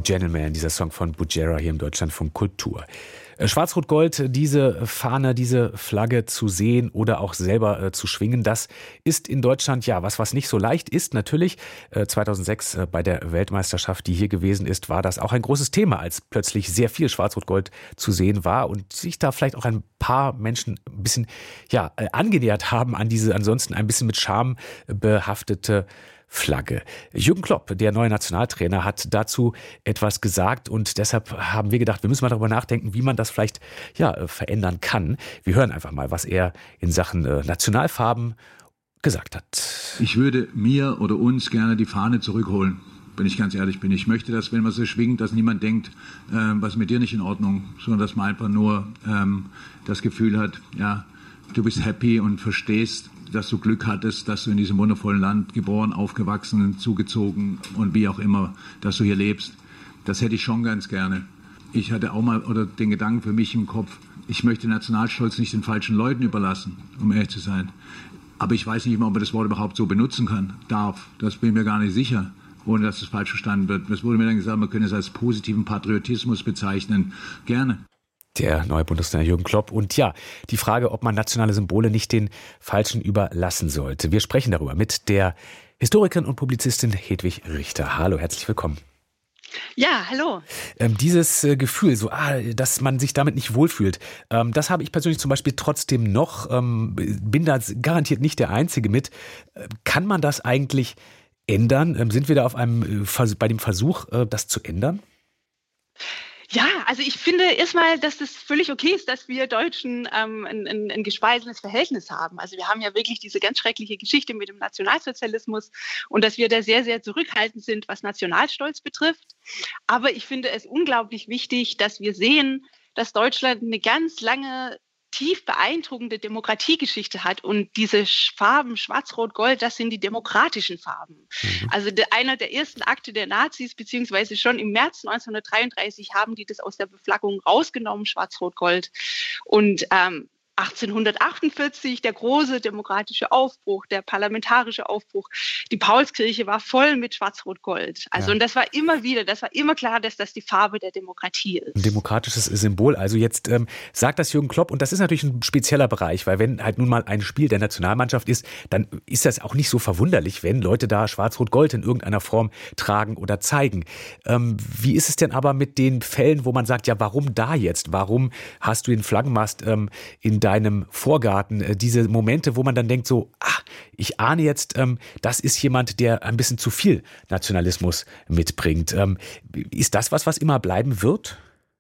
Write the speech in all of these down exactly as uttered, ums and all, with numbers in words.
Gentleman, dieser Song von Bujera hier im Deutschlandfunk Kultur. Schwarz-Rot-Gold, diese Fahne, diese Flagge zu sehen oder auch selber äh, zu schwingen, das ist in Deutschland ja was, was nicht so leicht ist. Natürlich, äh, zweitausendsechs äh, bei der Weltmeisterschaft, die hier gewesen ist, war das auch ein großes Thema, als plötzlich sehr viel Schwarz-Rot-Gold zu sehen war und sich da vielleicht auch ein paar Menschen ein bisschen ja, äh, angenähert haben an diese ansonsten ein bisschen mit Scham behaftete Flagge. Jürgen Klopp, der neue Nationaltrainer, hat dazu etwas gesagt und deshalb haben wir gedacht, wir müssen mal darüber nachdenken, wie man das vielleicht ja, verändern kann. Wir hören einfach mal, was er in Sachen äh, Nationalfarben gesagt hat. Ich würde mir oder uns gerne die Fahne zurückholen, wenn ich ganz ehrlich bin. Ich möchte, dass, wenn man sie schwingt, dass niemand denkt, äh, was ist mit dir nicht in Ordnung, sondern dass man einfach nur ähm, das Gefühl hat, ja, du bist happy und verstehst, dass du Glück hattest, dass du in diesem wundervollen Land geboren, aufgewachsen, zugezogen und wie auch immer, dass du hier lebst. Das hätte ich schon ganz gerne. Ich hatte auch mal oder den Gedanken für mich im Kopf, ich möchte Nationalstolz nicht den falschen Leuten überlassen, um ehrlich zu sein. Aber ich weiß nicht mal, ob man das Wort überhaupt so benutzen kann, darf. Das bin ich mir gar nicht sicher, ohne dass es falsch verstanden wird. Es wurde mir dann gesagt, man könne es als positiven Patriotismus bezeichnen. Gerne. Der neue Bundestrainer Jürgen Klopp. Und ja, die Frage, ob man nationale Symbole nicht den Falschen überlassen sollte. Wir sprechen darüber mit der Historikerin und Publizistin Hedwig Richter. Hallo, herzlich willkommen. Ja, hallo. Ähm, dieses äh, Gefühl, so, ah, dass man sich damit nicht wohlfühlt, ähm, das habe ich persönlich zum Beispiel trotzdem noch, ähm, bin da garantiert nicht der Einzige mit. Äh, kann man das eigentlich ändern? Ähm, sind wir da auf einem, äh, bei dem Versuch, äh, das zu ändern? Ja, also ich finde erstmal, dass das völlig okay ist, dass wir Deutschen ähm, ein, ein, ein gespaltenes Verhältnis haben. Also wir haben ja wirklich diese ganz schreckliche Geschichte mit dem Nationalsozialismus und dass wir da sehr, sehr zurückhaltend sind, was Nationalstolz betrifft. Aber ich finde es unglaublich wichtig, dass wir sehen, dass Deutschland eine ganz lange, tief beeindruckende Demokratiegeschichte hat und diese Farben Schwarz-Rot-Gold, das sind die demokratischen Farben. Mhm. Also de, einer der ersten Akte der Nazis, beziehungsweise schon im März neunzehnhundertdreiunddreißig haben die das aus der Beflaggung rausgenommen, Schwarz-Rot-Gold. Und ähm, achtzehnhundertachtundvierzig, der große demokratische Aufbruch, der parlamentarische Aufbruch. Die Paulskirche war voll mit Schwarz-Rot-Gold. Also ja. Und das war immer wieder, das war immer klar, dass das die Farbe der Demokratie ist. Ein demokratisches Symbol. Also jetzt ähm, sagt das Jürgen Klopp, und das ist natürlich ein spezieller Bereich, weil wenn halt nun mal ein Spiel der Nationalmannschaft ist, dann ist das auch nicht so verwunderlich, wenn Leute da Schwarz-Rot-Gold in irgendeiner Form tragen oder zeigen. Ähm, wie ist es denn aber mit den Fällen, wo man sagt, ja, warum da jetzt? Warum hast du den Flaggenmast ähm, in deinem Vorgarten, diese Momente, wo man dann denkt so, ach, ich ahne jetzt, ähm, das ist jemand, der ein bisschen zu viel Nationalismus mitbringt. Ähm, ist das was, was immer bleiben wird?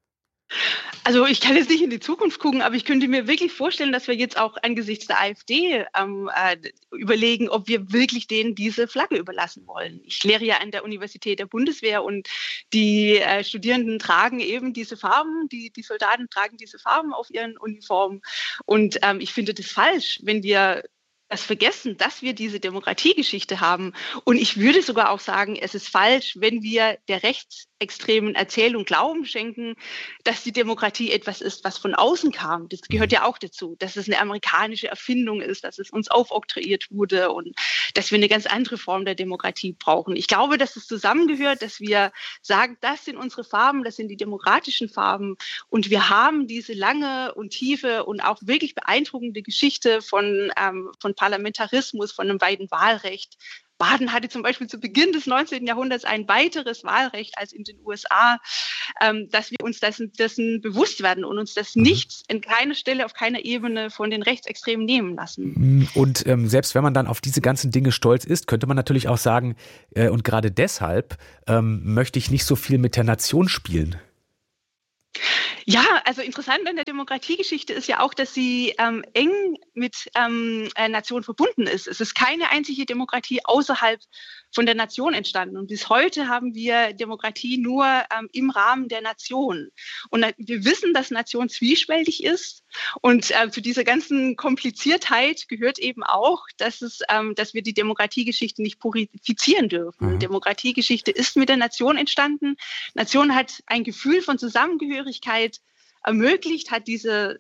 Also ich kann jetzt nicht in die Zukunft gucken, aber ich könnte mir wirklich vorstellen, dass wir jetzt auch angesichts der AfD ähm, äh, überlegen, ob wir wirklich denen diese Flagge überlassen wollen. Ich lehre ja an der Universität der Bundeswehr und die äh, Studierenden tragen eben diese Farben, die, die Soldaten tragen diese Farben auf ihren Uniformen. Und ähm, ich finde das falsch, wenn wir das vergessen, dass wir diese Demokratiegeschichte haben. Und ich würde sogar auch sagen, es ist falsch, wenn wir der rechtsextremen Erzählung Glauben schenken, dass die Demokratie etwas ist, was von außen kam. Das gehört ja auch dazu, dass es eine amerikanische Erfindung ist, dass es uns aufoktroyiert wurde und dass wir eine ganz andere Form der Demokratie brauchen. Ich glaube, dass es zusammengehört, dass wir sagen, das sind unsere Farben, das sind die demokratischen Farben und wir haben diese lange und tiefe und auch wirklich beeindruckende Geschichte von, ähm, von Parlamentarismus, von einem weiten Wahlrecht. Baden hatte zum Beispiel zu Beginn des neunzehnten Jahrhunderts ein weiteres Wahlrecht als in den U S A, ähm, dass wir uns dessen, dessen bewusst werden und uns das nicht in keiner Stelle, auf keiner Ebene von den Rechtsextremen nehmen lassen. Und ähm, selbst wenn man dann auf diese ganzen Dinge stolz ist, könnte man natürlich auch sagen, äh, und gerade deshalb ähm, möchte ich nicht so viel mit der Nation spielen. Ja, also interessant an der Demokratiegeschichte ist ja auch, dass sie ähm, eng mit ähm, äh, Nation verbunden ist. Es ist keine einzige Demokratie außerhalb von der Nation entstanden. Und bis heute haben wir Demokratie nur ähm, im Rahmen der Nation. Und äh, wir wissen, dass Nation zwiespältig ist. Und äh, zu dieser ganzen Kompliziertheit gehört eben auch, dass, es, ähm, dass wir die Demokratiegeschichte nicht purifizieren dürfen. Mhm. Demokratiegeschichte ist mit der Nation entstanden. Nation hat ein Gefühl von Zusammengehörigkeit ermöglicht, hat diese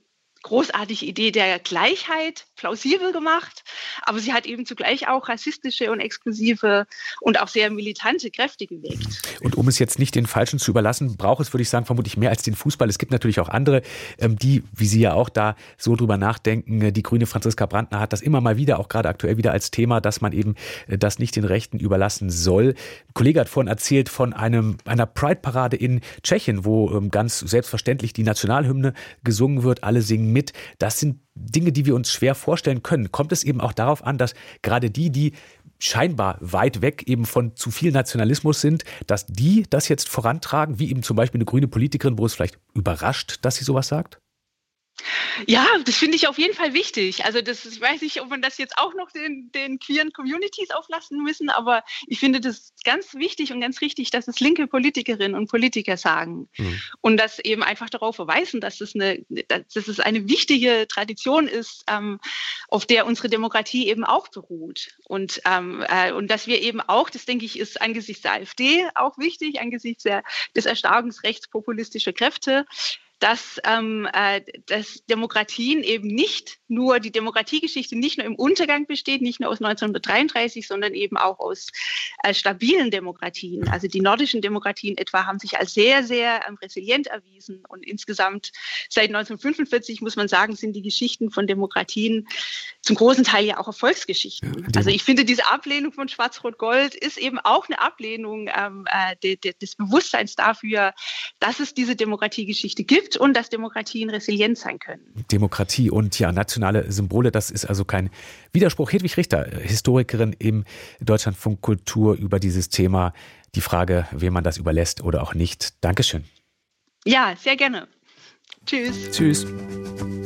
großartige Idee der Gleichheit plausibel gemacht, aber sie hat eben zugleich auch rassistische und exklusive und auch sehr militante Kräfte geweckt. Und um es jetzt nicht den Falschen zu überlassen, braucht es, würde ich sagen, vermutlich mehr als den Fußball. Es gibt natürlich auch andere, die, wie Sie ja auch da so drüber nachdenken, die Grüne Franziska Brandner hat das immer mal wieder, auch gerade aktuell wieder als Thema, dass man eben das nicht den Rechten überlassen soll. Ein Kollege hat vorhin erzählt von einem, einer Pride-Parade in Tschechien, wo ganz selbstverständlich die Nationalhymne gesungen wird, alle singen mit. Das sind Dinge, die wir uns schwer vorstellen können. Kommt es eben auch darauf an, dass gerade die, die scheinbar weit weg eben von zu viel Nationalismus sind, dass die das jetzt vorantragen, wie eben zum Beispiel eine grüne Politikerin, wo es vielleicht überrascht, dass sie sowas sagt? Ja, das finde ich auf jeden Fall wichtig. Also das, ich weiß nicht, ob man das jetzt auch noch den, den queeren Communities auflassen müssen, aber ich finde das ganz wichtig und ganz richtig, dass es linke Politikerinnen und Politiker sagen mhm. und dass eben einfach darauf verweisen, dass es eine, dass es eine wichtige Tradition ist, ähm, auf der unsere Demokratie eben auch beruht und ähm, äh, und dass wir eben auch, das denke ich, ist angesichts der AfD auch wichtig, angesichts der, des Erstarkens rechtspopulistischer Kräfte, dass, ähm, äh, dass Demokratien eben nicht nur, die Demokratiegeschichte nicht nur im Untergang besteht, nicht nur aus neunzehnhundertdreiunddreißig, sondern eben auch aus äh, stabilen Demokratien. Also die nordischen Demokratien etwa haben sich als sehr, sehr ähm, resilient erwiesen. Und insgesamt seit neunzehnhundertfünfundvierzig, muss man sagen, sind die Geschichten von Demokratien zum großen Teil ja auch Erfolgsgeschichten. Ja, also ich finde, diese Ablehnung von Schwarz-Rot-Gold ist eben auch eine Ablehnung ähm, äh, de, de, des Bewusstseins dafür, dass es diese Demokratiegeschichte gibt und dass Demokratien resilient sein können. Demokratie und ja, nationale Symbole, das ist also kein Widerspruch. Hedwig Richter, Historikerin im Deutschlandfunk Kultur, über dieses Thema, die Frage, wem man das überlässt oder auch nicht. Dankeschön. Ja, sehr gerne. Tschüss. Tschüss.